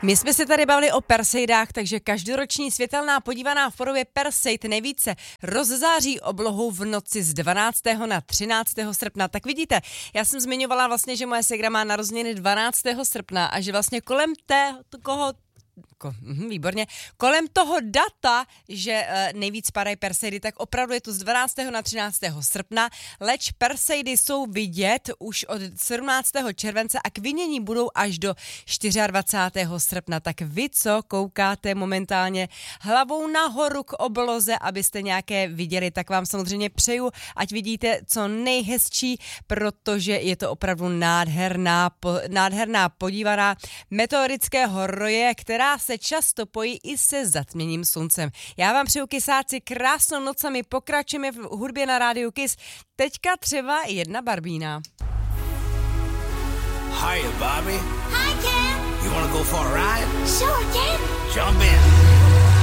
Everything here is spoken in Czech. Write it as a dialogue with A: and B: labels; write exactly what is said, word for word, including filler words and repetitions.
A: My jsme se tady bavili o Perseidách, takže každoroční světelná podívaná v podobě Perseid nejvíce rozzáří oblohu v noci z dvanáctého na třináctého srpna. Tak vidíte, já jsem zmiňovala vlastně, že moje ségra má narozeniny dvanáctého srpna a že vlastně kolem té, koho Ko, mm, výborně. Kolem toho data, že e, nejvíc padají Perseidy, tak opravdu je to z dvanáctého na třináctého srpna, leč Perseidy jsou vidět už od sedmnáctého července a k vidění budou až do dvacátého čtvrtého srpna. Tak vy, co koukáte momentálně hlavou nahoru k obloze, abyste nějaké viděli, tak vám samozřejmě přeju, ať vidíte co nejhezčí, protože je to opravdu nádherná, po, nádherná podívaná meteorického roje, která se často pojí i se zatměním sluncem. Já vám přeju, kysáci, krásnou noc a my pokračujeme v hudbě na rádiu Kiss. Teďka třeba jedna Barbína.
B: Hi, Bobby.
C: Hi, Ken.
B: You wanna go for a ride?
C: Sure, Ken.